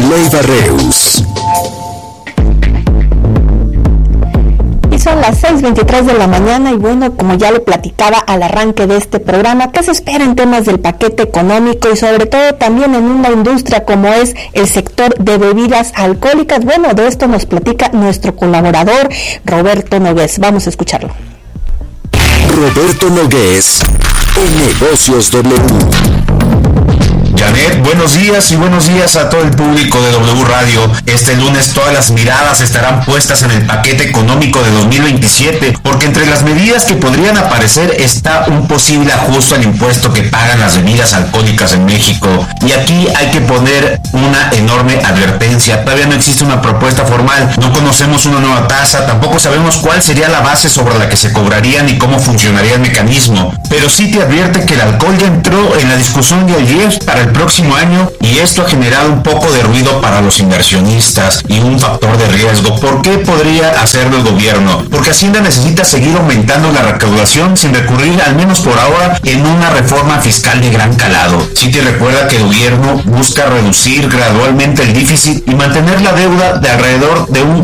Leiva Reus. Son las 6:23 de la mañana y bueno, como ya le platicaba al arranque de este programa, ¿qué se espera en temas del paquete económico y sobre todo también en una industria como es el sector de bebidas alcohólicas? Bueno, de esto nos platica nuestro colaborador Roberto Nogués. Vamos a escucharlo. Roberto Nogués, en Negocios W. Janet, buenos días y buenos días a todo el público de W Radio. Este lunes todas las miradas estarán puestas en el paquete económico de 2027, porque entre las medidas que podrían aparecer está un posible ajuste al impuesto que pagan las bebidas alcohólicas en México. Y aquí hay que poner una enorme advertencia. Todavía no existe una propuesta formal, no conocemos una nueva tasa, tampoco sabemos cuál sería la base sobre la que se cobraría ni cómo funcionaría el mecanismo. Pero sí te advierte que el alcohol ya entró en la discusión de ayer para el próximo año y esto ha generado un poco de ruido para los inversionistas y un factor de riesgo. ¿Por qué podría hacerlo el gobierno? Porque Hacienda necesita seguir aumentando la recaudación sin recurrir, al menos por ahora, en una reforma fiscal de gran calado. Citi recuerda que el gobierno busca reducir gradualmente el déficit y mantener la deuda de alrededor de un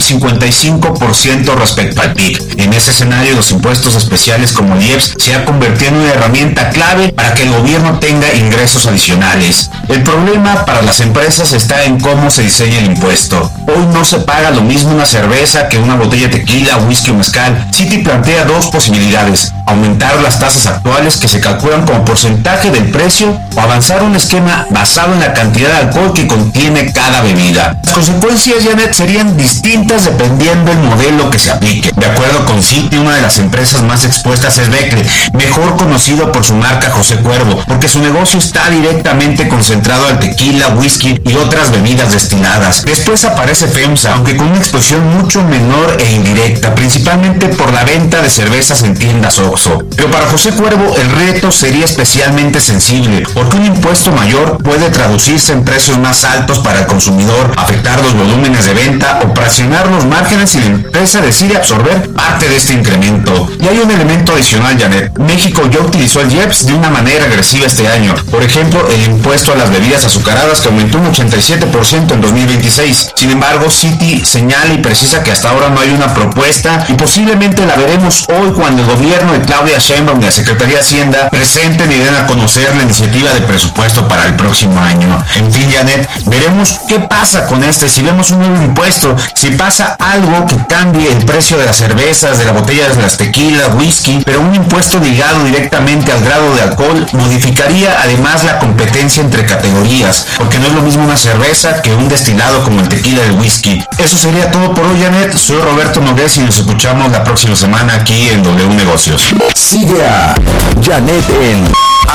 55% respecto al PIB. En ese escenario, los impuestos especiales como el IEPS se ha convertido en una herramienta clave para que el gobierno tenga ingresos adicionales. El problema para las empresas está en cómo se diseña el impuesto. Hoy no se paga lo mismo una cerveza que una botella de tequila, whisky o mezcal. Citi plantea dos posibilidades: aumentar las tasas actuales que se calculan como porcentaje del precio o avanzar un esquema basado en la cantidad de alcohol que contiene cada bebida. Las consecuencias, Janet, serían distintas dependiendo del modelo que se aplique. De acuerdo con Citi, una de las empresas más expuestas es Becle, mejor conocido por su marca José Cuervo, porque su negocio está directamente concentrado al tequila, whisky y otras bebidas destiladas. Después aparece FEMSA, aunque con una exposición mucho menor e indirecta, principalmente por la venta de cervezas en tiendas Oxxo. Pero para José Cuervo el reto sería especialmente sensible, porque un impuesto mayor puede traducirse en precios más altos para el consumidor, afectar los volúmenes de venta o presionar los márgenes si la empresa decide absorber parte de este incremento. Y hay un elemento adicional, Janet. México ya utilizó el IEPS de una manera agresiva este año. Por ejemplo, el impuesto a las bebidas azucaradas, que aumentó un 87% en 2026. Sin embargo, Citi señala y precisa que hasta ahora no hay una propuesta y posiblemente la veremos hoy cuando el gobierno de Claudia Sheinbaum y la Secretaría de Hacienda presenten y den a conocer la iniciativa de presupuesto para el próximo año. En fin, Janet, veremos qué pasa con si vemos un nuevo impuesto, si pasa algo que cambie el precio de las cervezas, de las botellas de las tequilas, whisky, pero un impuesto ligado directamente al grado de alcohol modificaría además la competencia entre categorías, porque no es lo mismo una cerveza que un destilado como el tequila y el whisky. Eso sería todo por hoy, Janet. Soy Roberto Nogués y nos escuchamos la próxima semana aquí en W Negocios. Sigue a Janet en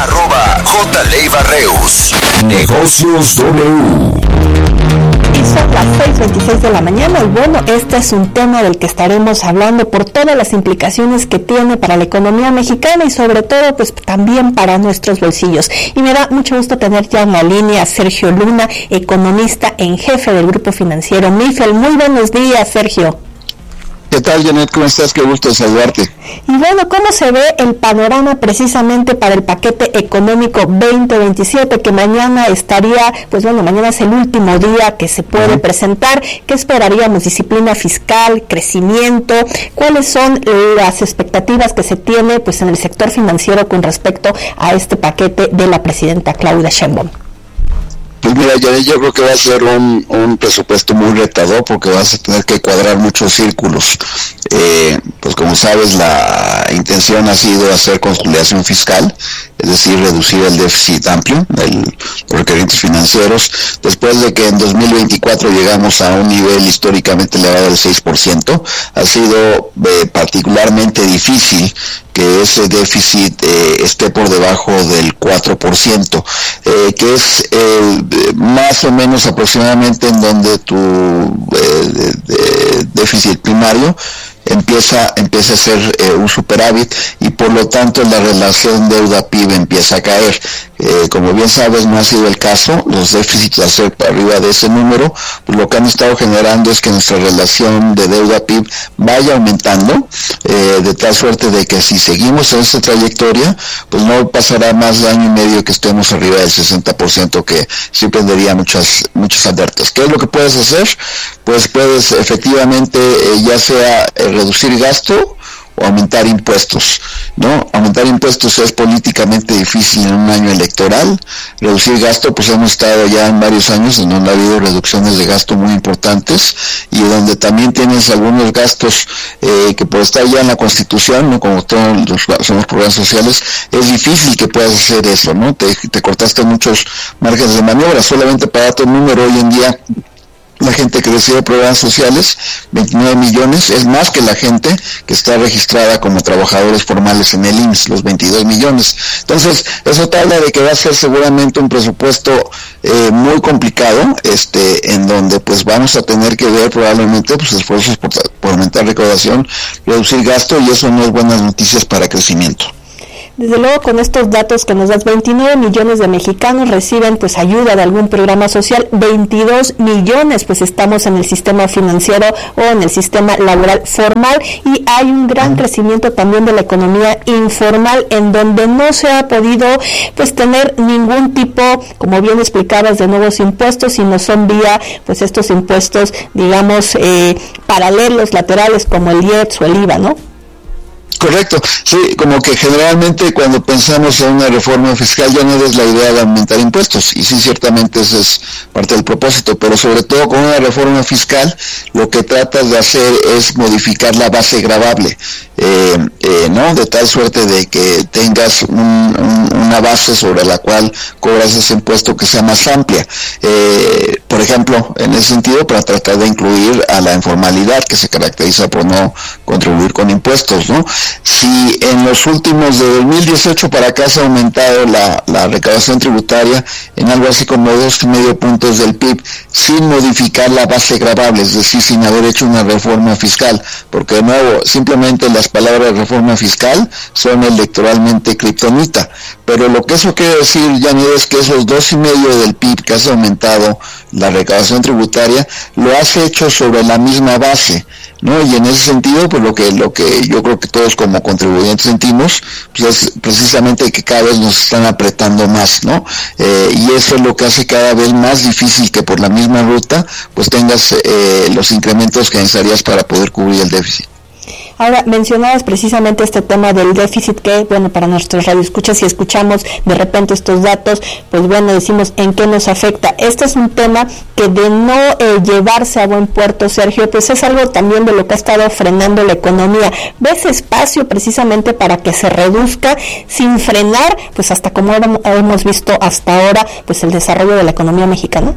@JLeivaReus. Negocios W. Y son las 6:26 de la mañana y bueno, este es un tema del que estaremos hablando por todas las implicaciones que tiene para la economía mexicana y sobre todo pues también para nuestros bolsillos. Y me da mucho gusto tener ya en la línea a Sergio Luna, economista en jefe del grupo financiero Mifel. Muy buenos días, Sergio. ¿Qué tal, Janet? ¿Cómo estás? Qué gusto saludarte. Y bueno, ¿cómo se ve el panorama precisamente para el paquete económico 2027 que mañana estaría, pues bueno, mañana es el último día que se puede presentar? ¿Qué esperaríamos? ¿Disciplina fiscal? ¿Crecimiento? ¿Cuáles son las expectativas que se tiene pues en el sector financiero con respecto a este paquete de la presidenta Claudia Sheinbaum? Pues mira, yo creo que va a ser un presupuesto muy retador porque vas a tener que cuadrar muchos círculos. Pues como sabes, la intención ha sido hacer consolidación fiscal, es decir, reducir el déficit amplio, los requerimientos financieros, después de que en 2024 llegamos a un nivel históricamente elevado del 6%, ha sido particularmente difícil que ese déficit esté por debajo del 4%, que es más o menos aproximadamente en donde tu déficit primario empieza a ser un superávit y por lo tanto la relación deuda-PIB empieza a caer. como bien sabes, no ha sido el caso. Los déficits al ser para arriba de ese número, pues lo que han estado generando es que nuestra relación de deuda-PIB vaya aumentando, de tal suerte de que si seguimos en esta trayectoria, pues no pasará más de año y medio que estemos arriba del 60%, que sí prendería muchas alertas. ¿Qué es lo que puedes hacer? Pues puedes efectivamente ya sea reducir gasto o aumentar impuestos, ¿no? Aumentar impuestos es políticamente difícil en un año electoral. Reducir gasto, pues hemos estado ya en varios años en donde ha habido reducciones de gasto muy importantes y donde también tienes algunos gastos que por estar ya en la Constitución, ¿no? Como todos somos programas sociales, es difícil que puedas hacer eso, ¿no? Te cortaste muchos márgenes de maniobra. Solamente para darte un número, hoy en día la gente que recibe programas sociales, 29 millones, es más que la gente que está registrada como trabajadores formales en el IMSS, los 22 millones. Entonces, eso te habla de que va a ser seguramente un presupuesto muy complicado, en donde pues vamos a tener que ver probablemente pues esfuerzos por aumentar recaudación, reducir gasto, y eso no es buenas noticias para crecimiento. Desde luego, con estos datos que nos das, 29 millones de mexicanos reciben pues ayuda de algún programa social, 22 millones pues estamos en el sistema financiero o en el sistema laboral formal, y hay un gran crecimiento también de la economía informal, en donde no se ha podido pues tener ningún tipo, como bien explicabas, de nuevos impuestos, sino son vía pues estos impuestos, digamos, paralelos, laterales, como el IEPS o el IVA, ¿no? Correcto, sí, como que generalmente cuando pensamos en una reforma fiscal ya no es la idea de aumentar impuestos, y sí, ciertamente ese es parte del propósito, pero sobre todo con una reforma fiscal lo que tratas de hacer es modificar la base gravable, ¿no? De tal suerte de que tengas una base sobre la cual cobras ese impuesto que sea más amplia. Por ejemplo, en ese sentido, para tratar de incluir a la informalidad, que se caracteriza por no contribuir con impuestos, ¿no? Si en los últimos de 2018 para acá se ha aumentado la recaudación tributaria en algo así como 2,5 puntos del PIB, sin modificar la base gravable, es decir, sin haber hecho una reforma fiscal, porque de nuevo, simplemente las palabras reforma fiscal son electoralmente kriptonita, pero lo que eso quiere decir, Janet, es que esos 2,5 del PIB que has aumentado la recaudación tributaria, lo has hecho sobre la misma base, ¿no? Y en ese sentido, pues lo que yo creo que todos como contribuyentes sentimos, pues es precisamente que cada vez nos están apretando más, ¿no? Y eso es lo que hace cada vez más difícil que por la misma ruta, pues tengas los incrementos que necesitarías para poder cubrir el déficit. Ahora, mencionabas precisamente este tema del déficit, que, bueno, para nuestros radioescuchas, si escuchamos de repente estos datos, pues bueno, decimos en qué nos afecta. Este es un tema que de no llevarse a buen puerto, Sergio, pues es algo también de lo que ha estado frenando la economía. ¿Ves espacio precisamente para que se reduzca sin frenar, pues hasta como hemos visto hasta ahora, pues el desarrollo de la economía mexicana?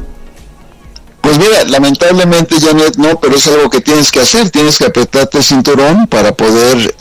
Pues mira, lamentablemente, Janet, no, pero es algo que tienes que hacer, tienes que apretarte el cinturón para poder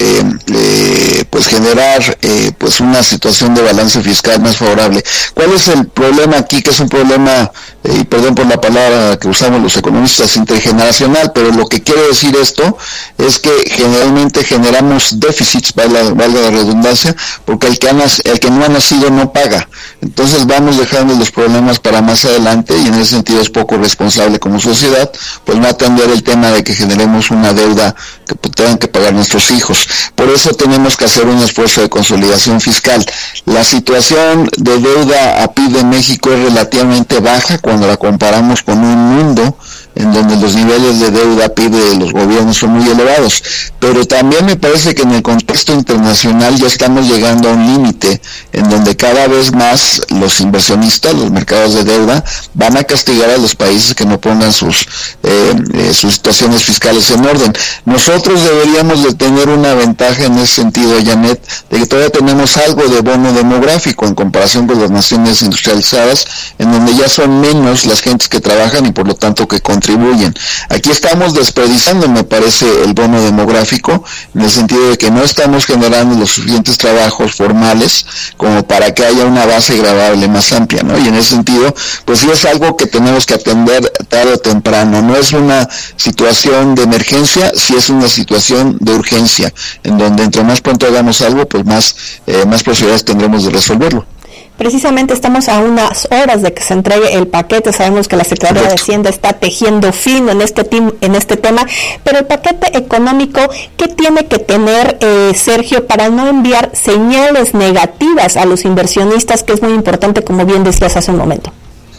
pues generar pues una situación de balance fiscal más favorable. ¿Cuál es el problema aquí? Que es un problema, y perdón por la palabra que usamos los economistas, intergeneracional, pero lo que quiere decir esto es que generalmente generamos déficits, valga la redundancia, porque el que no ha nacido no paga. Entonces vamos dejando los problemas para más adelante, y en ese sentido es poco responsable como sociedad, pues no atender el tema de que generemos una deuda que tengan que pagar nuestros hijos. Por eso tenemos que hacer un esfuerzo de consolidación fiscal. La situación de deuda a PIB de México es relativamente baja cuando la comparamos con un mundo en donde los niveles de deuda PIB de los gobiernos son muy elevados, pero también me parece que en el contexto internacional ya estamos llegando a un límite en donde cada vez más los inversionistas, los mercados de deuda, van a castigar a los países que no pongan sus situaciones fiscales en orden. Nosotros deberíamos de tener una ventaja en ese sentido, Janet, de que todavía tenemos algo de bono demográfico en comparación con las naciones industrializadas, en donde ya son menos las gentes que trabajan y por lo tanto que contribuyen. Aquí estamos desperdiciando, me parece, el bono demográfico, en el sentido de que no estamos generando los suficientes trabajos formales como para que haya una base gravable más amplia, ¿no? Y en ese sentido, pues sí es algo que tenemos que atender tarde o temprano. No es una situación de emergencia, sí es una situación de urgencia, en donde entre más pronto hagamos algo, pues más posibilidades tendremos de resolverlo. precisamente estamos a unas horas de que se entregue el paquete. Sabemos que la Secretaría de Hacienda está tejiendo fino en este tema, pero el paquete económico, ¿qué tiene que tener, Sergio, para no enviar señales negativas a los inversionistas, que es muy importante, como bien decías hace un momento?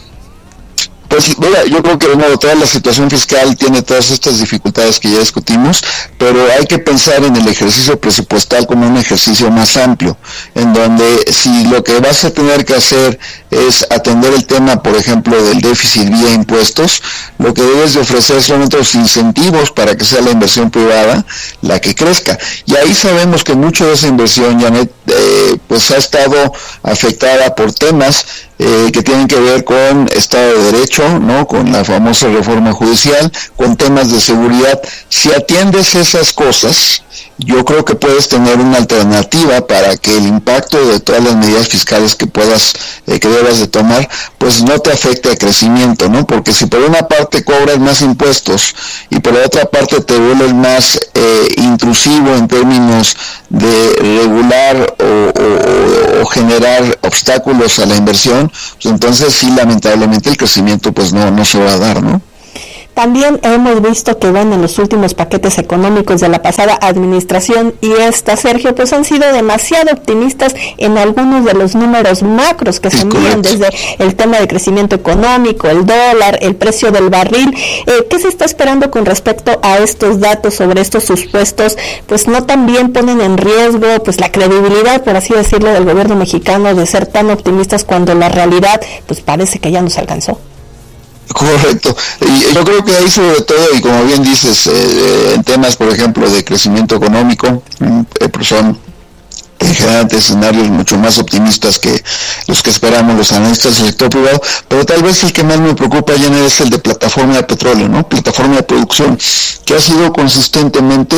Pues mira, yo creo que toda la situación fiscal tiene todas estas dificultades que ya discutimos, pero hay que pensar en el ejercicio presupuestal como un ejercicio más amplio, en donde si lo que vas a tener que hacer es atender el tema, por ejemplo, del déficit vía impuestos, lo que debes de ofrecer son otros incentivos para que sea la inversión privada la que crezca. Y ahí sabemos que mucho de esa inversión, Janet, pues ha estado afectada por temas que tienen que ver con Estado de Derecho, ¿no? Con la famosa reforma judicial, con temas de seguridad. Si atiendes esas cosas, yo creo que puedes tener una alternativa para que el impacto de todas las medidas fiscales que debas de tomar, pues no te afecte al crecimiento, ¿no? Porque si por una parte cobras más impuestos y por la otra parte te vuelves más intrusivo en términos de regular o generar obstáculos a la inversión, pues entonces sí, lamentablemente el crecimiento pues no se va a dar, ¿no? También hemos visto que, en los últimos paquetes económicos de la pasada administración y esta, Sergio, pues han sido demasiado optimistas en algunos de los números macros que se envían, desde el tema de crecimiento económico, el dólar, el precio del barril. ¿Qué se está esperando con respecto a estos datos sobre estos supuestos? Pues no también ponen en riesgo pues la credibilidad, por así decirlo, del gobierno mexicano de ser tan optimistas cuando la realidad pues parece que ya nos alcanzó. Correcto, y yo creo que ahí sobre todo, y como bien dices, en temas por ejemplo de crecimiento económico, pues son generalmente escenarios mucho más optimistas que los que esperamos los analistas del sector privado, pero tal vez el que más me preocupa, Janet, es el de plataforma de petróleo, ¿no? Plataforma de producción, que ha sido consistentemente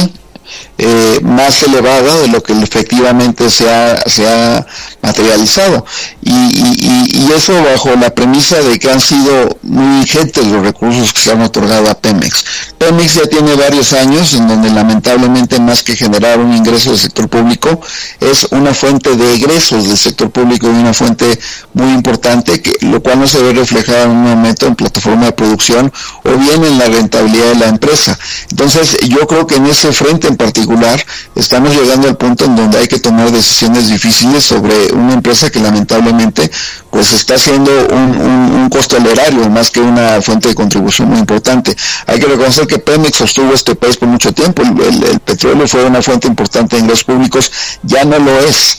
más elevada de lo que efectivamente se ha materializado, y eso bajo la premisa de que han sido muy ingentes los recursos que se han otorgado a Pemex. Pemex ya tiene varios años en donde lamentablemente, más que generar un ingreso del sector público, es una fuente de egresos del sector público y una fuente muy importante, lo cual no se ve reflejado en un aumento en plataforma de producción o bien en la rentabilidad de la empresa. Entonces yo creo que en ese frente en particular estamos llegando al punto en donde hay que tomar decisiones difíciles sobre una empresa que lamentablemente pues está siendo un costo al erario más que una fuente de contribución muy importante. Hay que reconocer que Pemex sostuvo este país por mucho tiempo, el petróleo fue una fuente importante de ingresos públicos, ya no lo es,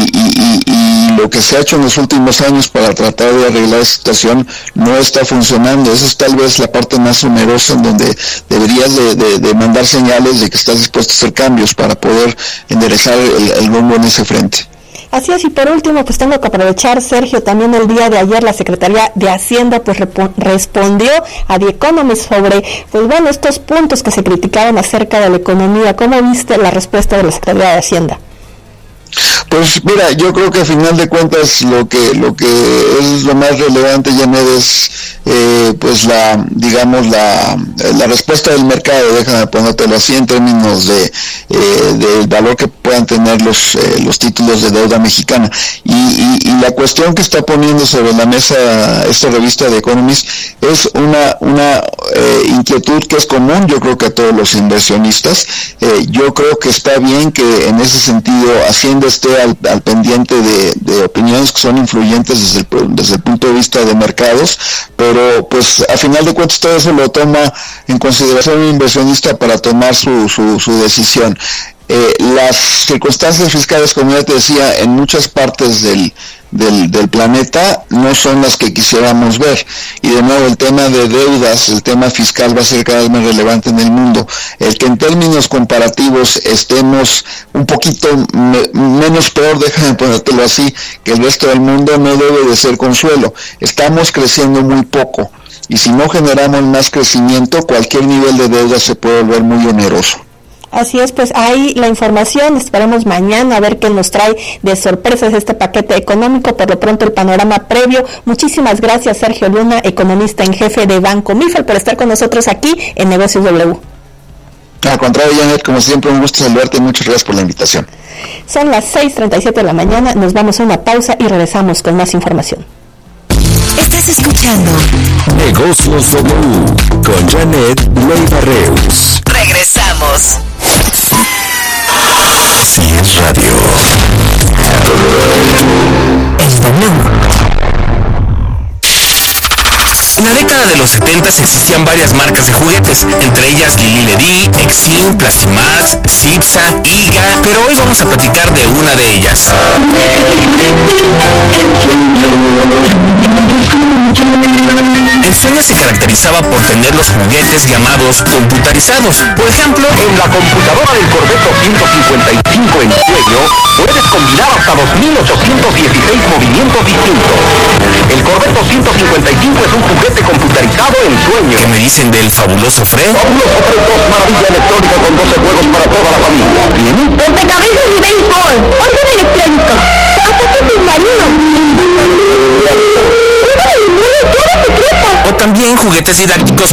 y lo que se ha hecho en los últimos años para tratar de arreglar esa situación no está funcionando. Esa es tal vez la parte más onerosa en donde deberías de mandar señales de que estás dispuesto a hacer cambios para poder enderezar el rumbo en ese frente. Así es, y por último, pues tengo que aprovechar, Sergio, también el día de ayer la Secretaría de Hacienda pues respondió a The Economist sobre, estos puntos que se criticaban acerca de la economía. ¿Cómo viste la respuesta de la Secretaría de Hacienda? Pues mira, yo creo que a final de cuentas lo que es lo más relevante, Janet, es pues la respuesta del mercado, déjame ponértelo así, en términos del valor que puedan tener los títulos de deuda mexicana, y la cuestión que está poniendo sobre la mesa esta revista de Economist es una inquietud que es común, yo creo que a todos los inversionistas. Yo creo que está bien que en ese sentido Hacienda esté al pendiente de opiniones que son influyentes desde el punto de vista de mercados, pero pues a final de cuentas todo eso lo toma en consideración un inversionista para tomar su decisión. Las circunstancias fiscales, como ya te decía, en muchas partes del planeta no son las que quisiéramos ver, y de nuevo el tema de deudas, el tema fiscal va a ser cada vez más relevante en el mundo. El que en términos comparativos estemos un poquito menos peor, déjame ponértelo así, que el resto del mundo, no debe de ser consuelo. Estamos creciendo muy poco, y si no generamos más crecimiento, cualquier nivel de deuda se puede volver muy oneroso. Así es, pues ahí la información. Esperemos mañana a ver qué nos trae de sorpresas este paquete económico. Por lo pronto, el panorama previo. Muchísimas gracias, Sergio Luna, economista en jefe de Banco Mifel, por estar con nosotros aquí en Negocios W. Al contrario, Janet, como siempre, un gusto saludarte y muchas gracias por la invitación. Son las 6:37 de la mañana, nos vamos a una pausa y regresamos con más información. Estás escuchando Negocios W con Janet Leiva Reus. Regresamos. Así es radio. El W. En la década de los 70 existían varias marcas de juguetes, entre ellas Lili Ledy, Exim, Plastimax, Cipsa, Iga, pero hoy vamos a platicar de una de ellas. Ensueño se caracterizaba por tener los juguetes llamados computarizados. Por ejemplo, en la computadora del Corvetto 155 Ensueño puedes combinar hasta 2.816 movimientos distintos. El Corvetto 155 es un juguete computarizado Ensueño. ¿Qué me dicen del fabuloso Fred? Fabuloso Fred 2, maravilla electrónica con 12 juegos para toda la familia. ¿Bien? Rompecabezas y béisbol, orden electrónico, ataque submarino, O también juguetes didácticos